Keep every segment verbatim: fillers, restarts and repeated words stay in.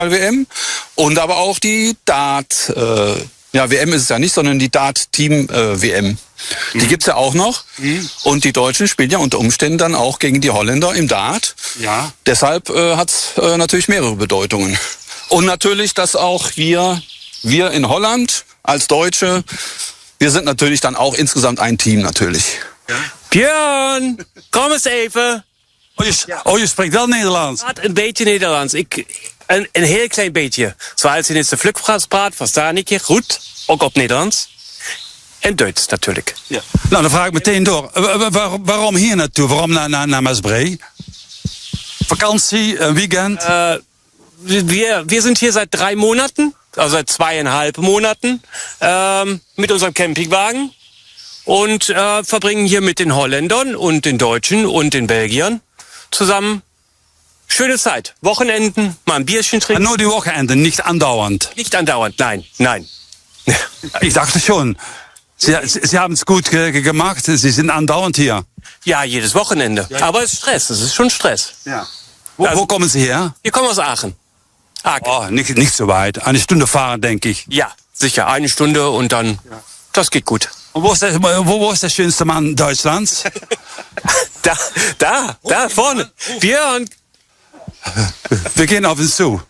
W M und aber auch die Dart, äh, ja W M ist es ja nicht, sondern die Dart-Team-W M. Die mhm. gibt's ja auch noch. Mhm. Und die Deutschen spielen ja unter Umständen dann auch gegen die Holländer im Dart. Ja. Deshalb äh, hat's äh, natürlich mehrere Bedeutungen. Und natürlich, dass auch wir, wir in Holland als Deutsche, wir sind natürlich dann auch insgesamt ein Team natuurlijk. Ja. Björn, kom eens even. Oh je, oh, je spreekt wel Nederlands? Een beetje Nederlands. Ik, een, een heel klein beetje. Zoals je in de vlugvraag praat, verstaan ik je goed. Ook op Nederlands. En Duits natuurlijk. Ja. Nou, dan vraag ik meteen door. Waar, waarom hier naartoe? Waarom naar, naar, naar Maasbree? Vakantie, een weekend? Uh, wir, wir sind hier seit drei Monaten. Also seit zweieinhalb Monaten. Ähm, mit unserem Campingwagen. Und äh, verbringen hier mit den Holländern und den Deutschen und den Belgiern zusammen schöne Zeit. Wochenenden, mal ein Bierchen trinken. Nur die Wochenenden, nicht andauernd. Nicht andauernd, nein, nein. Ich dachte schon. Sie, Sie haben es gut ge gemacht. Sie sind andauernd hier. Ja, jedes Wochenende. Ja. Aber es ist Stress, es ist schon Stress. Ja. Wo, also, wo kommen Sie her? Wir kommen aus Aachen. Aachen. Oh, nicht, nicht so weit. Eine Stunde fahren, denke ich. Ja, sicher. Eine Stunde und dann, ja. Das geht gut. Und wo ist der, wo, wo ist der schönste Mann Deutschlands? da, da, da vorne. Björn. Wir gehen auf ihn zu.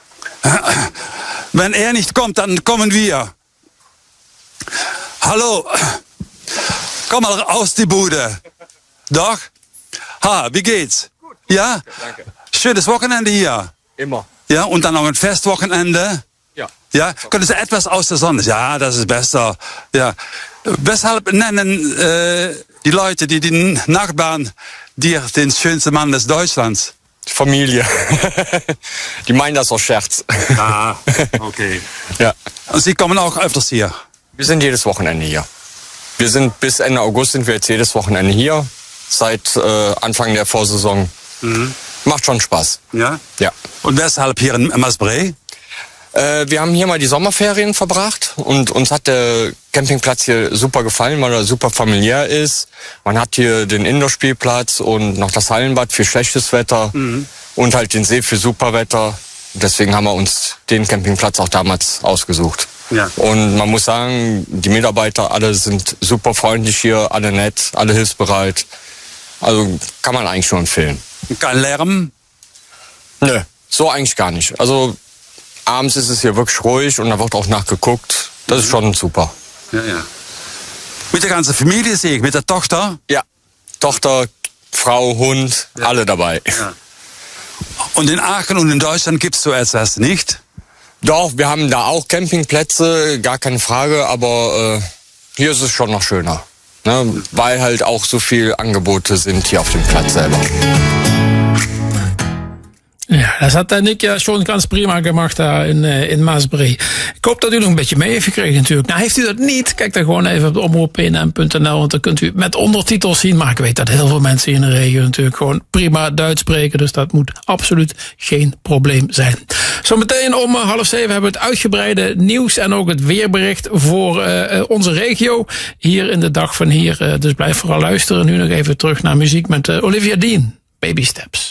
Wenn er nicht kommt, dann kommen wir. Hallo. Komm mal aus die Bude. Doch? Ha, wie geht's? Gut. Ja? Danke. Schönes Wochenende hier. Immer. Ja, und dann noch ein Festwochenende. Ja. Ja, können Sie etwas aus der Sonne? Ja, das ist besser. Ja. Weshalb nennen äh, die Leute, die die Nachbarn, dir den schönsten Mann des Deutschlands? Familie. Die meinen das aus Scherz. Ah, okay. Ja. Und Sie kommen auch öfters hier? Wir sind jedes Wochenende hier. Wir sind bis Ende August sind wir jetzt jedes Wochenende hier. Seit äh, Anfang der Vorsaison. Mhm. Macht schon Spaß. Ja? Ja. Und weshalb hier in Maasbree? Äh, wir haben hier mal die Sommerferien verbracht und uns hat der Campingplatz hier super gefallen, weil er super familiär ist. Man hat hier den Indoor-Spielplatz und noch das Hallenbad für schlechtes Wetter mhm. und halt den See für super Wetter. Deswegen haben wir uns den Campingplatz auch damals ausgesucht. Ja. Und man muss sagen, die Mitarbeiter alle sind super freundlich hier, alle nett, alle hilfsbereit. Also kann man eigentlich schon empfehlen. Kein Lärm? Nö, so eigentlich gar nicht. Also abends ist es hier wirklich ruhig und da wird auch nachgeguckt. Das ist schon super. Ja, ja. Mit der ganzen Familie sehe ich, mit der Tochter? Ja, Tochter, Frau, Hund, ja. Alle dabei. Ja. Und in Aachen und in Deutschland gibt es so etwas nicht? Doch, wir haben da auch Campingplätze, gar keine Frage, aber äh, hier ist es schon noch schöner. Ne? Weil halt auch so viele Angebote sind hier auf dem Platz selber. Ja, das hat der Nick ja schon ganz prima gemacht daar in, uh, in Maasbree. Ik hoop dat u nog een beetje mee heeft gekregen natuurlijk. Nou, heeft u dat niet? Kijk dan gewoon even op omroep p n m punt n l, want dan kunt u met ondertitels zien. Maar ik weet dat heel veel mensen in de regio natuurlijk gewoon prima Duits spreken. Dus dat moet absoluut geen probleem zijn. Zometeen om uh, half zeven hebben we het uitgebreide nieuws en ook het weerbericht voor uh, onze regio. Hier in de dag van hier. Uh, dus blijf vooral luisteren. Nu nog even terug naar muziek met uh, Olivia Dean. Baby Steps.